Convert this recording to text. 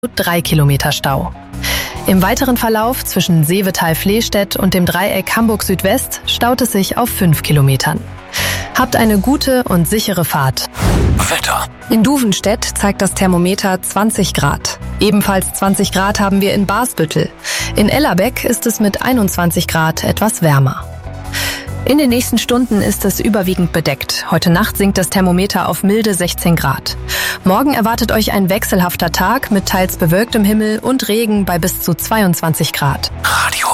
3 Kilometer Stau. Im weiteren Verlauf zwischen Seevetal-Flehstedt und dem Dreieck Hamburg-Südwest staut es sich auf 5 Kilometern. Habt eine gute und sichere Fahrt. Wetter. In Duvenstedt zeigt das Thermometer 20 Grad. Ebenfalls 20 Grad haben wir in Barsbüttel. In Ellerbeck ist es mit 21 Grad etwas wärmer. In den nächsten Stunden ist es überwiegend bedeckt. Heute Nacht sinkt das Thermometer auf milde 16 Grad. Morgen erwartet euch ein wechselhafter Tag mit teils bewölktem Himmel und Regen bei bis zu 22 Grad. Radio